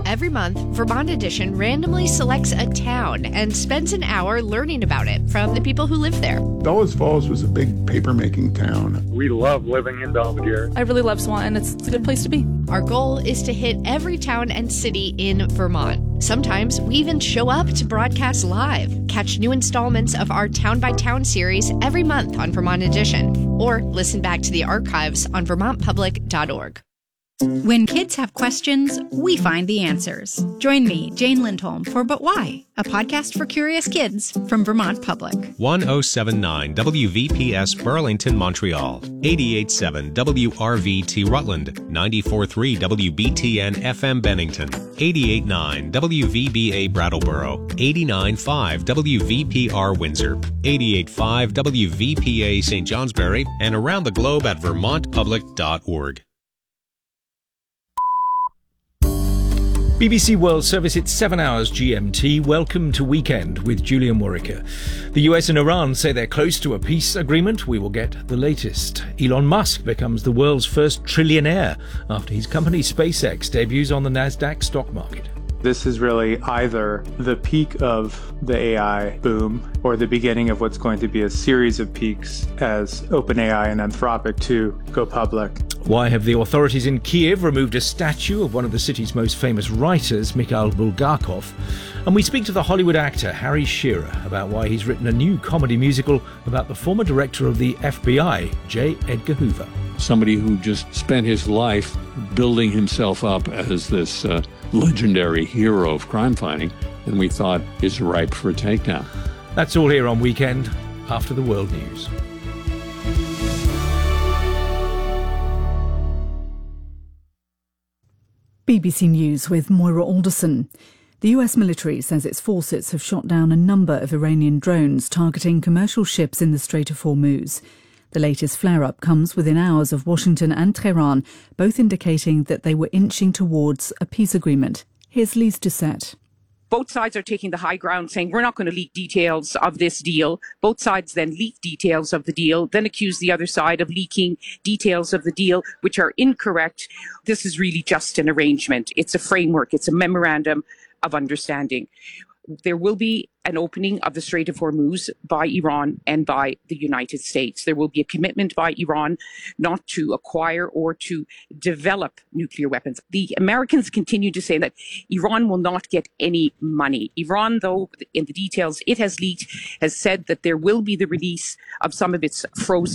Every month, Vermont Edition randomly selects a town and spends an hour learning about it from the people who live there. Bellows Falls was a big paper-making town. We love living in Belvedere. I really love Swan, and it's a good place to be. Our goal is to hit every town and city in Vermont. Sometimes we even show up to broadcast live. Catch new installments of our Town by Town series every month on Vermont Edition, or listen back to the archives on vermontpublic.org. When kids have questions, we find the answers. Join me, Jane Lindholm, for But Why, a podcast for curious kids from Vermont Public. 1079 WVPS Burlington, Montreal. 887 WRVT Rutland. 943 WBTN FM Bennington. 889 WVBA Brattleboro. 895 WVPR Windsor. 885 WVPA St. Johnsbury, and around the globe at vermontpublic.org. BBC World Service, it's 7 hours GMT. Welcome to Weekend with Julian Warwicker. The US and Iran say they're close to a peace agreement. We will get the latest. Elon Musk becomes the world's first trillionaire after his company SpaceX debuts on the Nasdaq stock market. This is really either the peak of the AI boom or the beginning of what's going to be a series of peaks as OpenAI and Anthropic 2 go public. Why have the authorities in Kiev removed a statue of one of the city's most famous writers, Mikhail Bulgakov? And we speak to the Hollywood actor Harry Shearer about why he's written a new comedy musical about the former director of the FBI, J. Edgar Hoover. Somebody who just spent his life building himself up as this legendary hero of crime fighting, and we thought is ripe for a takedown. That's all here on Weekend after the world news. BBC News with Moira Alderson. The US military says its forces have shot down a number of Iranian drones targeting commercial ships in the Strait of Hormuz. The latest flare-up comes within hours of Washington and Tehran, both indicating that they were inching towards a peace agreement. Here's Lise Doucette. Both sides are taking the high ground, saying we're not going to leak details of this deal. Both sides then leak details of the deal, then accuse the other side of leaking details of the deal, which are incorrect. This is really just an arrangement. It's a framework. It's a memorandum of understanding. There will be an opening of the Strait of Hormuz by Iran and by the United States. There will be a commitment by Iran not to acquire or to develop nuclear weapons. The Americans continue to say that Iran will not get any money. Iran, though, in the details it has leaked, has said that there will be the release of some of its frozen